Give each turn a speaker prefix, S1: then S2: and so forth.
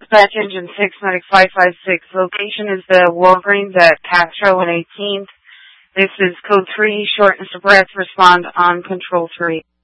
S1: Dispatch Engine 6, Medic 556. Location is the Walgreens at Castro and 18th. This is Code 3, shortness of breath, respond on Control 3.